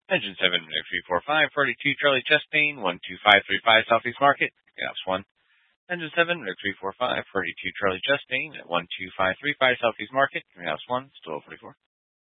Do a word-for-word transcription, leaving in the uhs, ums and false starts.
Engine seven, three four five, forty-two Charlie Chastain, one two five three five Southeast Market, Gas one. Engine seven, three four five, forty-two Charlie Chastain, one two five three five Southeast Market, Gas one, still forty-four.